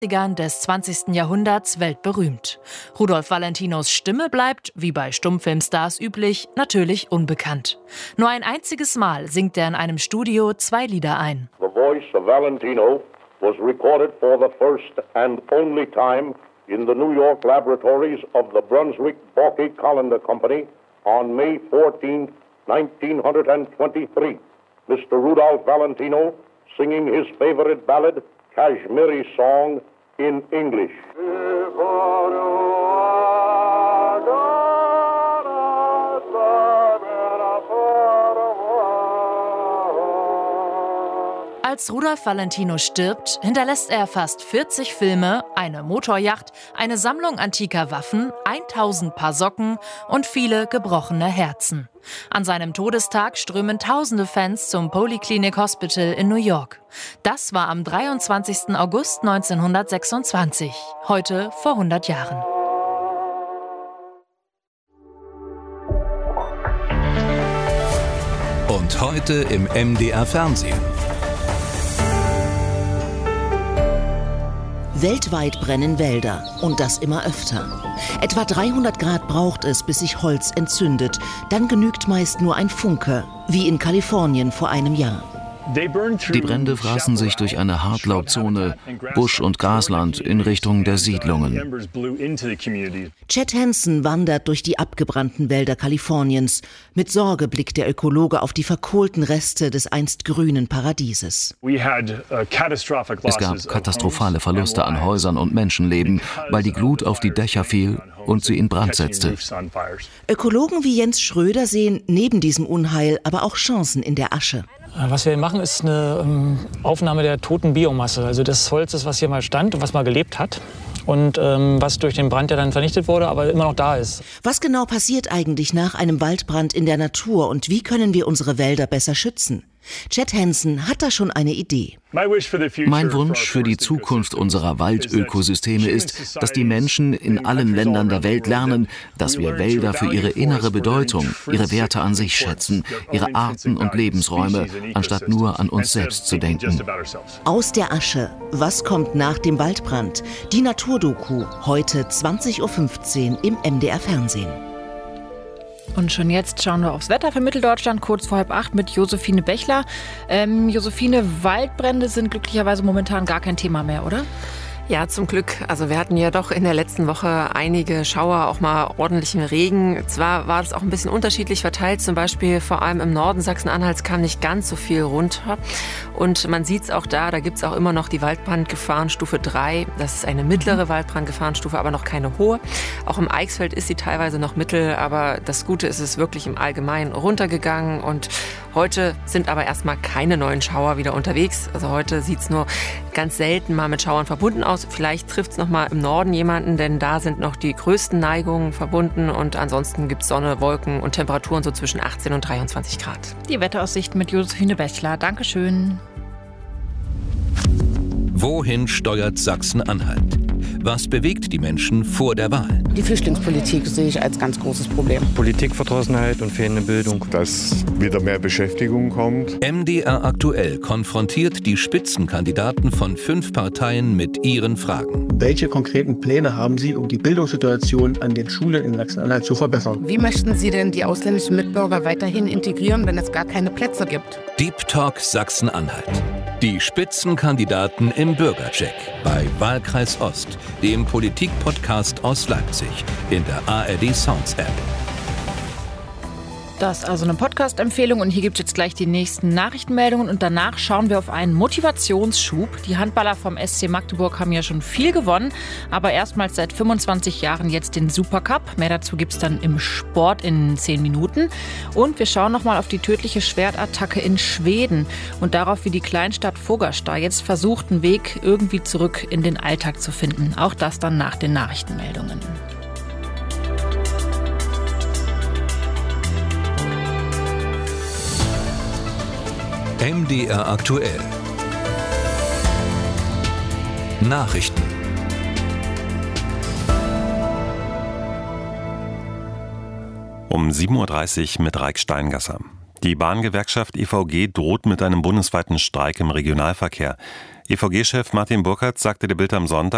des 20. Jahrhunderts weltberühmt. Rudolf Valentinos Stimme bleibt, wie bei Stummfilmstars üblich, natürlich unbekannt. Nur ein einziges Mal singt er in einem Studio 2 Lieder ein. The voice of Valentino was recorded for the first and only time in the New York laboratories of the Brunswick-Balke Colander Company on May 14, 1923. Mr. Rudolph Valentino singing his favorite ballad, Kashmiri Song, in English. Als Rudolf Valentino stirbt, hinterlässt er fast 40 Filme, eine Motoryacht, eine Sammlung antiker Waffen, 1000 Paar Socken und viele gebrochene Herzen. An seinem Todestag strömen tausende Fans zum Polyclinic Hospital in New York. Das war am 23. August 1926, heute vor 100 Jahren. Und heute im MDR Fernsehen. Weltweit brennen Wälder und das immer öfter. Etwa 300 Grad braucht es, bis sich Holz entzündet. Dann genügt meist nur ein Funke, wie in Kalifornien vor einem Jahr. Die Brände fraßen sich durch eine Hartlaubzone, Busch- und Grasland in Richtung der Siedlungen. Chet Hansen wandert durch die abgebrannten Wälder Kaliforniens. Mit Sorge blickt der Ökologe auf die verkohlten Reste des einst grünen Paradieses. Es gab katastrophale Verluste an Häusern und Menschenleben, weil die Glut auf die Dächer fiel und sie in Brand setzte. Ökologen wie Jens Schröder sehen neben diesem Unheil aber auch Chancen in der Asche. Was wir machen, ist eine Aufnahme der toten Biomasse. Also das Holz ist, was hier mal stand und was mal gelebt hat. Und was durch den Brand ja dann vernichtet wurde, aber immer noch da ist. Was genau passiert eigentlich nach einem Waldbrand in der Natur und wie können wir unsere Wälder besser schützen? Chet Hansen hat da schon eine Idee. Mein Wunsch für die Zukunft unserer Waldökosysteme ist, dass die Menschen in allen Ländern der Welt lernen, dass wir Wälder für ihre innere Bedeutung, ihre Werte an sich schätzen, ihre Arten und Lebensräume, anstatt nur an uns selbst zu denken. Aus der Asche. Was kommt nach dem Waldbrand? Die Naturdoku, heute 20:15 Uhr im MDR Fernsehen. Und schon jetzt schauen wir aufs Wetter für Mitteldeutschland, kurz vor 7:30 mit Josephine Bechler. Josephine, Waldbrände sind glücklicherweise momentan gar kein Thema mehr, oder? Ja, zum Glück. Also wir hatten ja doch in der letzten Woche einige Schauer, auch mal ordentlichen Regen. Zwar war es auch ein bisschen unterschiedlich verteilt, zum Beispiel vor allem im Norden Sachsen-Anhalts kam nicht ganz so viel runter. Und man sieht es auch da gibt es auch immer noch die Waldbrandgefahrenstufe 3. Das ist eine mittlere Waldbrandgefahrenstufe, aber noch keine hohe. Auch im Eichsfeld ist sie teilweise noch mittel, aber das Gute ist, es ist wirklich im Allgemeinen runtergegangen. Und heute sind aber erstmal keine neuen Schauer wieder unterwegs. Also heute sieht es nur ganz selten mal mit Schauern verbunden aus. Vielleicht trifft es noch mal im Norden jemanden, denn da sind noch die größten Neigungen verbunden. Und ansonsten gibt es Sonne, Wolken und Temperaturen so zwischen 18 und 23 Grad. Die Wetteraussichten mit Josephine Bechler. Dankeschön. Wohin steuert Sachsen-Anhalt? Was bewegt die Menschen vor der Wahl? Die Flüchtlingspolitik sehe ich als ganz großes Problem. Politikverdrossenheit und fehlende Bildung. Dass wieder mehr Beschäftigung kommt. MDR aktuell konfrontiert die Spitzenkandidaten von 5 Parteien mit ihren Fragen. Welche konkreten Pläne haben Sie, um die Bildungssituation an den Schulen in Sachsen-Anhalt zu verbessern? Wie möchten Sie denn die ausländischen Mitbürger weiterhin integrieren, wenn es gar keine Plätze gibt? Deep Talk Sachsen-Anhalt. Die Spitzenkandidaten im Bürgercheck bei Wahlkreis Ost, dem Politik-Podcast aus Leipzig, in der ARD Sounds App. Das ist also eine Podcast-Empfehlung und hier gibt es jetzt gleich die nächsten Nachrichtenmeldungen und danach schauen wir auf einen Motivationsschub. Die Handballer vom SC Magdeburg haben ja schon viel gewonnen, aber erstmals seit 25 Jahren jetzt den Supercup. Mehr dazu gibt es dann im Sport in 10 Minuten. Und wir schauen nochmal auf die tödliche Schwertattacke in Schweden und darauf, wie die Kleinstadt Fogerstad jetzt versucht, einen Weg irgendwie zurück in den Alltag zu finden. Auch das dann nach den Nachrichtenmeldungen. MDR aktuell. Nachrichten. Um 7:30 Uhr mit Raik Steingasser. Die Bahngewerkschaft EVG droht mit einem bundesweiten Streik im Regionalverkehr. EVG-Chef Martin Burkhardt sagte der Bild am Sonntag,